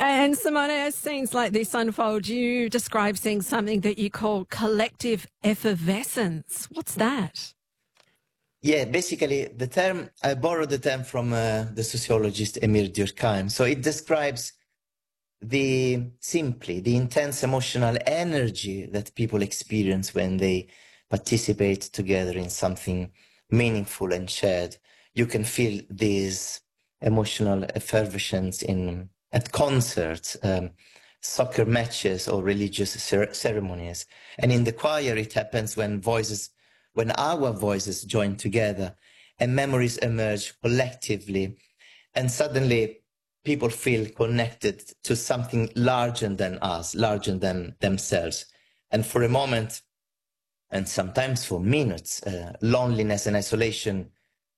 And Simone, as scenes like this unfold, you describe seeing something that you call collective effervescence. What's that? Yeah, basically the term, I borrowed the term from the sociologist Emile Durkheim. So it describes simply the intense emotional energy that people experience when they participate together in something meaningful and shared. You can feel this emotional effervescence at concerts, soccer matches, or religious ceremonies. And in the choir, it happens when our voices join together and memories emerge collectively, and suddenly people feel connected to something larger than us, larger than themselves. And for a moment, and sometimes for minutes, loneliness and isolation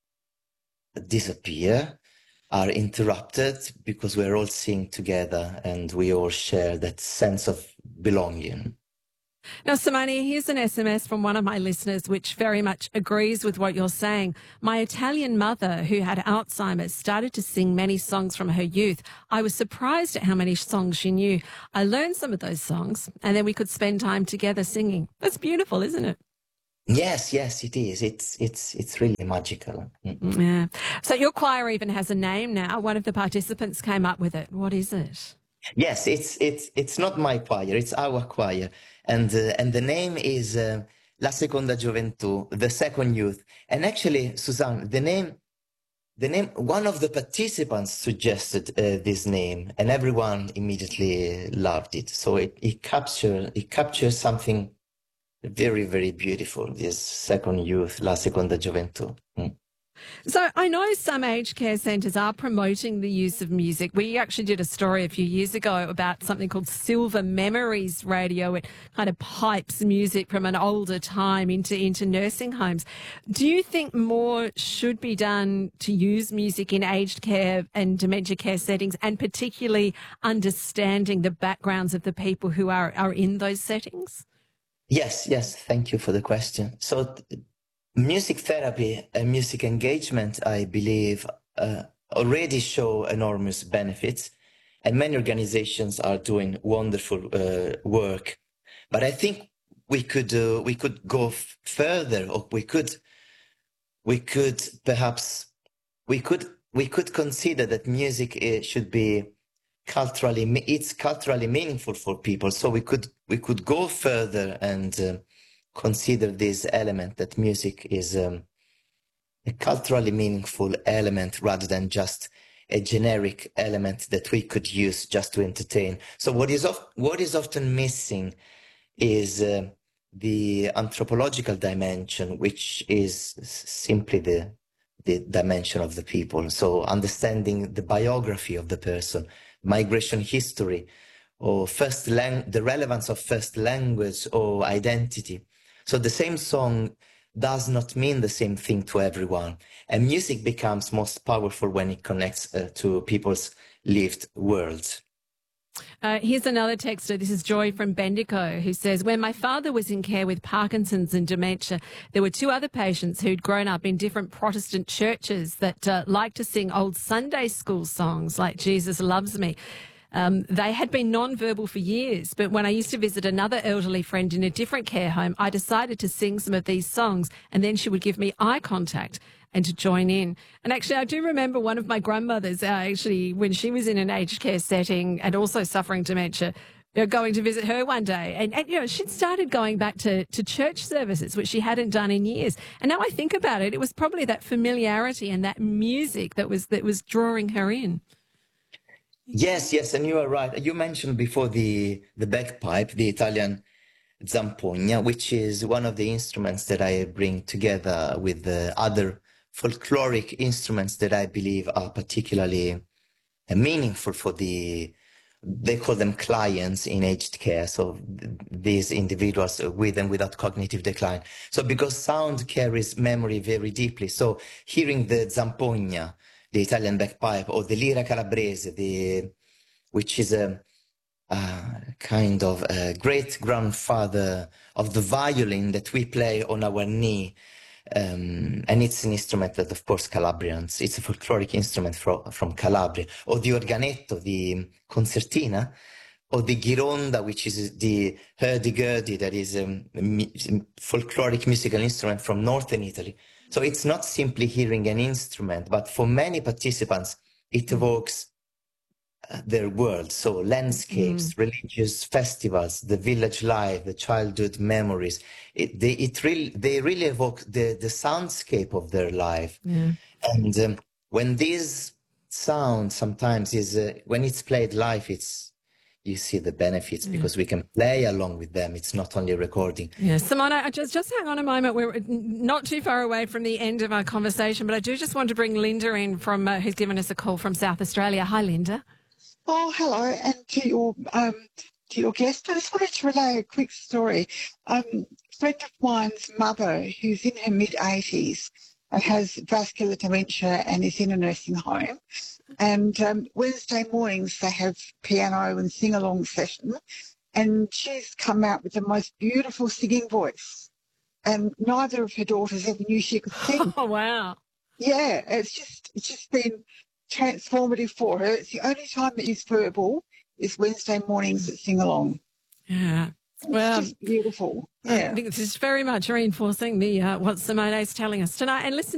disappear, are interrupted, because we're all singing together and we all share that sense of belonging. Now, Simone, here's an SMS from one of my listeners which very much agrees with what you're saying. My Italian mother, who had Alzheimer's, started to sing many songs from her youth. I was surprised at how many songs she knew. I learned some of those songs, and then we could spend time together singing. That's beautiful, isn't it? Yes, it is. It's really magical. Yeah. So your choir even has a name now. One of the participants came up with it. What is it? Yes, it's not my choir, it's our choir. And the name is La Seconda Gioventù, the second youth. And actually, Suzanne, the name, one of the participants suggested this name, and everyone immediately loved it. So it captures something very, very beautiful, this second youth, La Seconda Gioventù. So I know some aged care centres are promoting the use of music. We actually did a story a few years ago about something called Silver Memories Radio. It kind of pipes music from an older time into nursing homes. Do you think more should be done to use music in aged care and dementia care settings, and particularly understanding the backgrounds of the people who are in those settings? Yes. Thank you for the question. So music therapy and music engagement, I believe, already show enormous benefits, and many organizations are doing wonderful work. But I think we could go further, or we could consider that music should be culturally meaningful for people. So we could go further and consider this element, that music is a culturally meaningful element rather than just a generic element that we could use just to entertain. So what is often missing is the anthropological dimension, which is simply the dimension of the people. So understanding the biography of the person, migration history, or the relevance of first language or identity. So the same song does not mean the same thing to everyone. And music becomes most powerful when it connects to people's lived worlds. Here's another texter. This is Joy from Bendigo, who says, when my father was in care with Parkinson's and dementia, there were two other patients who'd grown up in different Protestant churches that liked to sing old Sunday school songs like Jesus Loves Me. They had been non-verbal for years, but when I used to visit another elderly friend in a different care home, I decided to sing some of these songs, and then she would give me eye contact and to join in. And actually, I do remember one of my grandmothers, when she was in an aged care setting and also suffering dementia, going to visit her one day. And she'd started going back to church services, which she hadn't done in years. And now I think about it, it was probably that familiarity and that music that was drawing her in. Yes, and you are right. You mentioned before the bagpipe, the Italian zampogna, which is one of the instruments that I bring together with the other folkloric instruments that I believe are particularly meaningful for they call them clients in aged care. So these individuals with and without cognitive decline. So because sound carries memory very deeply. So hearing the zampogna, the Italian bagpipe, or the lira calabrese, which is a kind of a great grandfather of the violin that we play on our knee, And it's an instrument that, of course, Calabrians, it's a folkloric instrument from Calabria, or the organetto, the concertina, or the gironda, which is the hurdy-gurdy, that is a folkloric musical instrument from northern Italy. So it's not simply hearing an instrument, but for many participants, it evokes their world. So landscapes, religious festivals, the village life, the childhood memories. They really evoke the soundscape of their life. Yeah. And when this sound sometimes is, when it's played live, you see the benefits because we can play along with them. It's not only recording. Yeah, Simona, just hang on a moment. We're not too far away from the end of our conversation, but I do just want to bring Linda in from who's given us a call from South Australia. Hi, Linda. Oh, hello, and to your guest, I just wanted to relay a quick story. A friend of mine's mother, who's in her mid-80s and has vascular dementia and is in a nursing home, and Wednesday mornings they have piano and sing-along session, and she's come out with the most beautiful singing voice, and neither of her daughters ever knew she could sing. Oh, wow. Yeah, it's just been transformative for her. It's the only time that she's verbal is Wednesday mornings at sing-along. Yeah. Well, it's just beautiful. Yeah. I think this is very much reinforcing what Simone is telling us tonight. And listen